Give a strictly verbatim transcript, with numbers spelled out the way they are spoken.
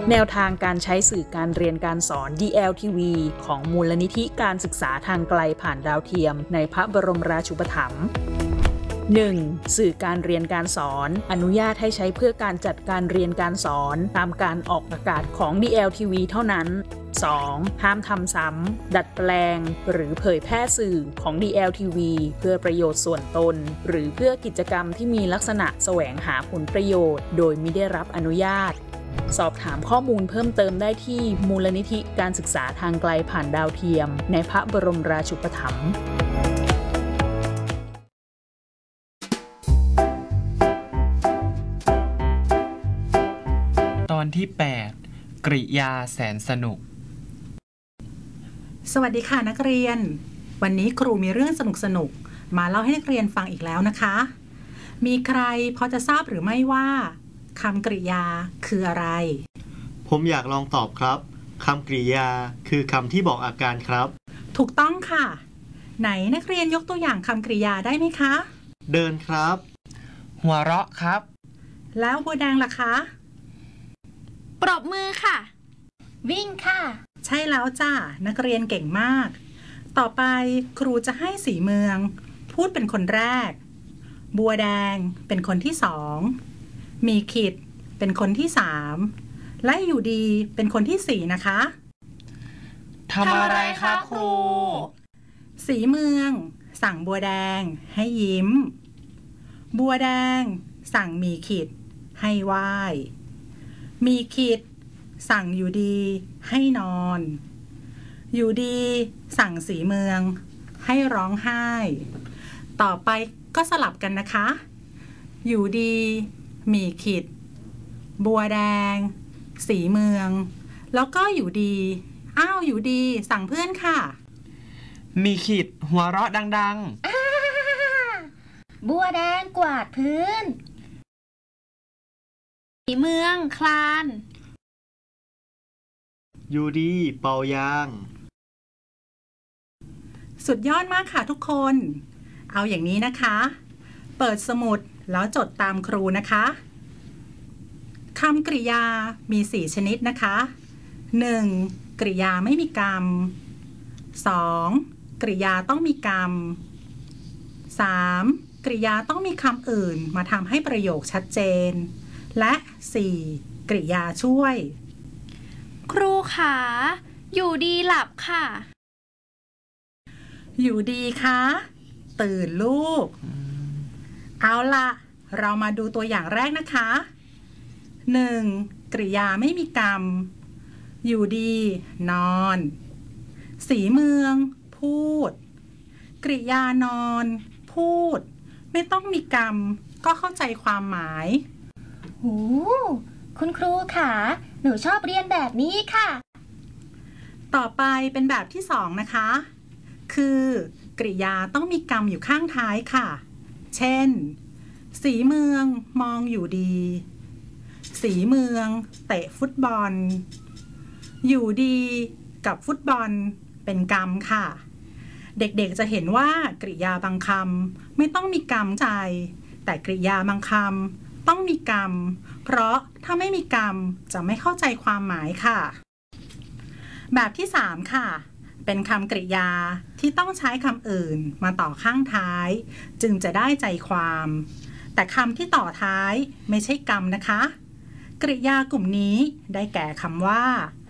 แนวทางการใช้สื่อการเรียนการสอน ดี แอล ที วี ของมูลนิธิการศึกษาทางไกลผ่านดาวเทียมในพระบรมราชูปถัมภ์ หนึ่ง. สื่อการเรียนการสอนอนุญาตให้ใช้เพื่อการจัดการเรียนการสอนตามการออกอากาศของ ดี แอล ที วี เท่านั้น สอง. ห้ามทำซ้ำดัดแปลงหรือเผยแพร่สื่อของ ดี แอล ที วี เพื่อประโยชน์ส่วนตนหรือเพื่อกิจกรรมที่มีลักษณะแสวงหาผลประโยชน์โดยมิได้รับอนุญาตสอบถามข้อมูลเพิ่มเติมได้ที่มูลนิธิการศึกษาทางไกลผ่านดาวเทียมในพระบรมราชูปถัมภ์ตอนที่แปดกริยาแสนสนุกสวัสดีค่ะนักเรียนวันนี้ครูมีเรื่องสนุกๆมาเล่าให้นักเรียนฟังอีกแล้วนะคะมีใครพอจะทราบหรือไม่ว่าคำกริยาคืออะไรผมอยากลองตอบครับคำกริยาคือคำที่บอกอาการครับถูกต้องค่ะไหนนักเรียนยกตัวอย่างคำกริยาได้ไหมคะเดินครับหัวเราะครับแล้วบัวแดงล่ะคะปรบมือค่ะวิ่งค่ะใช่แล้วจ้านักเรียนเก่งมากต่อไปครูจะให้สีเมืองพูดเป็นคนแรกบัวแดงเป็นคนที่สองมีขิดเป็นคนที่สามและอยู่ดีเป็นคนที่สี่นะคะทำอะไรคะครูสีเมืองสั่งบัวแดงให้ยิ้มบัวแดงสั่งมีขิดให้ไหว้มีขิดสั่งอยู่ดีให้นอนอยู่ดีสั่งสีเมืองให้ร้องไห้ต่อไปก็สลับกันนะคะอยู่ดีมีขิดบัวแดงสีเมืองแล้วก็อยู่ดีอ้าวอยู่ดีสั่งเพื่อนค่ะมีขิดหัวเราะดังๆบัวแดงกวาดพื้นสีเมืองคลานอยู่ดีเป่ายางสุดยอดมากค่ะทุกคนเอาอย่างนี้นะคะเปิดสมุดแล้วจดตามครูนะคะคำกริยามีสี่ชนิดนะคะหนึ่งกริยาไม่มีกรรมสองกริยาต้องมีกรรมสามกริยาต้องมีคำอื่นมาทำให้ประโยคชัดเจนและสี่กริยาช่วยครูขาอยู่ดีหลับค่ะอยู่ดีคะตื่นลูกเอาล่ะเรามาดูตัวอย่างแรกนะคะหนึ่งกริยาไม่มีกรรมอยู่ดีนอนสีเมืองพูดกริยานอนพูดไม่ต้องมีกรรมก็เข้าใจความหมายหูคุณครูค่ะหนูชอบเรียนแบบนี้ค่ะต่อไปเป็นแบบที่สองนะคะคือกริยาต้องมีกรรมอยู่ข้างท้ายค่ะเช่นสีเมืองมองอยู่ดีสีเมืองเตะฟุตบอลอยู่ดีกับฟุตบอลเป็นกรรมค่ะเด็กๆจะเห็นว่ากริยาบางคำไม่ต้องมีกรรมใจแต่กริยาบางคำต้องมีกรรมเพราะถ้าไม่มีกรรมจะไม่เข้าใจความหมายค่ะแบบที่สามค่ะเป็นคำกริยาที่ต้องใช้คำอื่นมาต่อข้างท้ายจึงจะได้ใจความแต่คำที่ต่อท้ายไม่ใช่กรรมนะคะกริยากลุ่มนี้ได้แก่คำว่า